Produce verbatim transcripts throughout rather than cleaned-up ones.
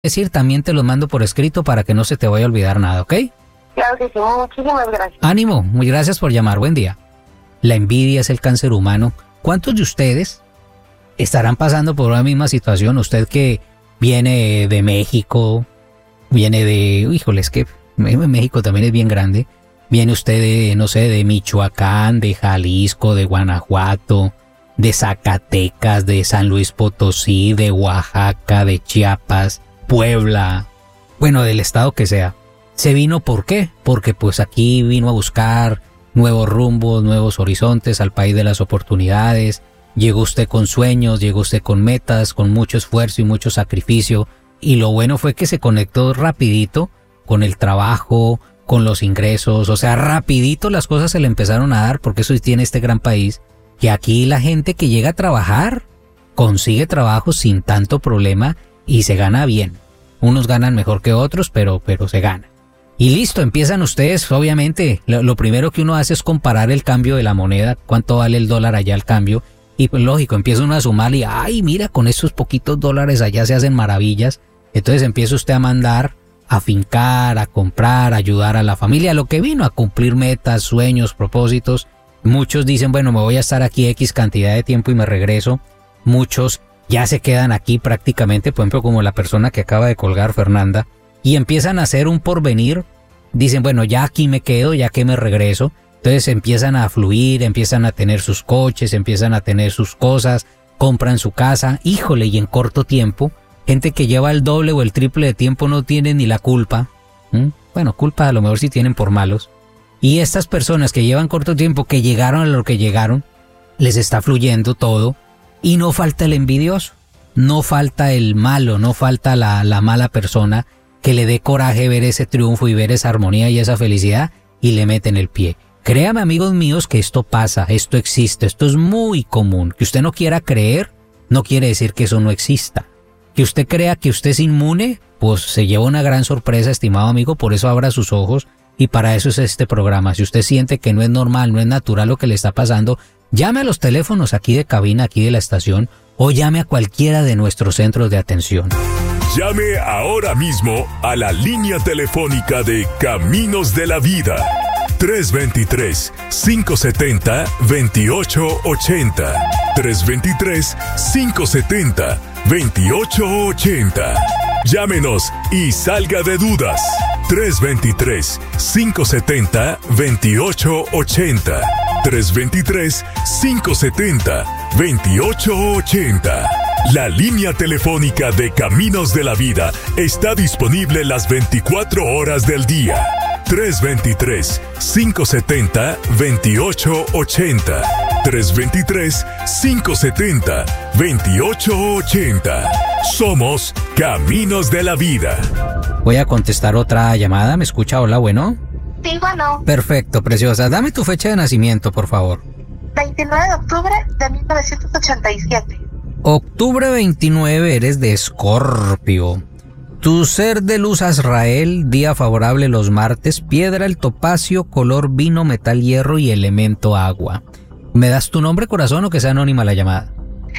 decir, también te los mando por escrito para que no se te vaya a olvidar nada, ¿ok? Claro que sí, muchísimas gracias. Ánimo, muy gracias por llamar, buen día. La envidia es el cáncer humano. ¿Cuántos de ustedes estarán pasando por la misma situación? Usted que viene de México, viene de... Híjole, es que México también es bien grande. Viene usted de, no sé, de Michoacán, de Jalisco, de Guanajuato, de Zacatecas, de San Luis Potosí, de Oaxaca, de Chiapas, Puebla, bueno, del estado que sea. ¿Se vino por qué? Porque pues aquí vino a buscar nuevos rumbos, nuevos horizontes, al país de las oportunidades. Llegó usted con sueños, llegó usted con metas, con mucho esfuerzo y mucho sacrificio. Y lo bueno fue que se conectó rapidito con el trabajo, con los ingresos. O sea, rapidito las cosas se le empezaron a dar, porque eso tiene este gran país, que aquí la gente que llega a trabajar consigue trabajo sin tanto problema y se gana bien. Unos ganan mejor que otros, pero, pero se gana. Y listo, empiezan ustedes, obviamente, lo, lo primero que uno hace es comparar el cambio de la moneda, cuánto vale el dólar allá al cambio, y pues lógico, empieza uno a sumar y, ay, mira, con esos poquitos dólares allá se hacen maravillas. Entonces empieza usted a mandar, a fincar, a comprar, a ayudar a la familia, lo que vino, a cumplir metas, sueños, propósitos. Muchos dicen, bueno, me voy a estar aquí X cantidad de tiempo y me regreso. Muchos ya se quedan aquí prácticamente, por ejemplo, como la persona que acaba de colgar, Fernanda, y empiezan a hacer un porvenir. Dicen, bueno, ya aquí me quedo, ya que me regreso. Entonces empiezan a fluir, empiezan a tener sus coches, empiezan a tener sus cosas, compran su casa. Híjole, y en corto tiempo, gente que lleva el doble o el triple de tiempo no tiene ni la culpa. ¿Mm? Bueno, culpa a lo mejor sí tienen por malos. Y estas personas que llevan corto tiempo, que llegaron a lo que llegaron, les está fluyendo todo. Y no falta el envidioso, no falta el malo, no falta la, la mala persona que le dé coraje ver ese triunfo y ver esa armonía y esa felicidad y le meten el pie. Créame, amigos míos, que esto pasa, esto existe, esto es muy común. Que usted no quiera creer, no quiere decir que eso no exista. Que usted crea que usted es inmune, pues se lleva una gran sorpresa, estimado amigo, por eso abra sus ojos y para eso es este programa. Si usted siente que no es normal, no es natural lo que le está pasando, llame a los teléfonos aquí de cabina, aquí de la estación, o llame a cualquiera de nuestros centros de atención. Llame ahora mismo a la línea telefónica de Caminos de la Vida. tres dos tres, cinco siete cero, dos ocho ocho cero. tres dos tres, cinco siete cero, dos ocho ocho cero. Llámenos y salga de dudas. tres dos tres, cinco siete cero, dos ocho ocho cero. tres dos tres, cinco siete cero, dos ocho ocho cero. La línea telefónica de Caminos de la Vida está disponible las veinticuatro horas del día. tres dos tres, cinco siete cero, dos ocho ocho cero. tres dos tres, cinco siete cero, dos ocho ocho cero. Somos Caminos de la Vida. Voy a contestar otra llamada. ¿Me escucha? Hola, bueno. Sí, bueno. Perfecto, preciosa. Dame tu fecha de nacimiento, por favor. veintinueve de octubre de mil novecientos ochenta y siete. Octubre veintinueve, eres de Escorpio. Tu ser de luz Azrael, día favorable los martes, piedra el topacio, color vino, metal hierro y elemento agua. ¿Me das tu nombre, corazón, o que sea anónima la llamada?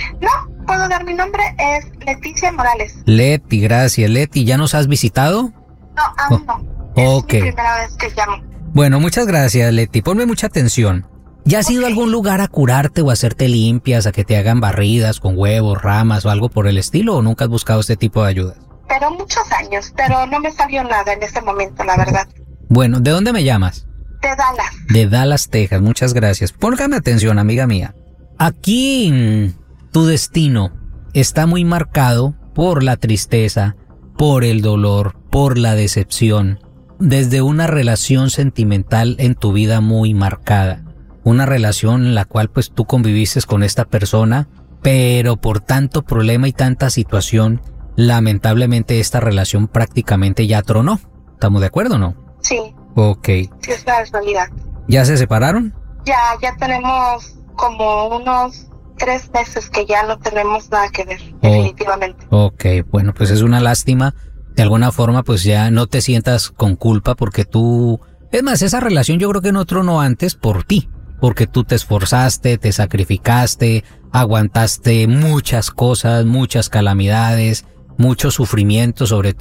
No, puedo dar mi nombre, es Leticia Morales. Leti, gracias. Leti, ¿ya nos has visitado? No, aún no. Ok. Es mi primera vez que llamo. Bueno, muchas gracias, Leti. Ponme mucha atención. ¿Ya has ido a algún lugar a curarte o a hacerte limpias, a que te hagan barridas con huevos, ramas o algo por el estilo, o nunca has buscado este tipo de ayudas? Pero muchos años, pero no me salió nada en este momento, la verdad. Bueno, ¿de dónde me llamas? De Dallas. De Dallas, Texas. Muchas gracias. Póngame atención, amiga mía. Aquí mmm, tu destino está muy marcado por la tristeza, por el dolor, por la decepción, desde una relación sentimental en tu vida muy marcada. Una relación en la cual pues tú conviviste con esta persona, pero por tanto problema y tanta situación, lamentablemente esta relación prácticamente ya tronó. ¿Estamos de acuerdo o no? Sí. Ok. Sí, es la realidad. ¿Ya se separaron? Ya, ya tenemos como unos tres meses que ya no tenemos nada que ver, oh, definitivamente. Ok, bueno, pues es una lástima. De alguna forma pues ya no te sientas con culpa porque tú... Es más, esa relación yo creo que no tronó antes por ti. Porque tú te esforzaste, te sacrificaste, aguantaste muchas cosas, muchas calamidades, mucho sufrimiento, sobre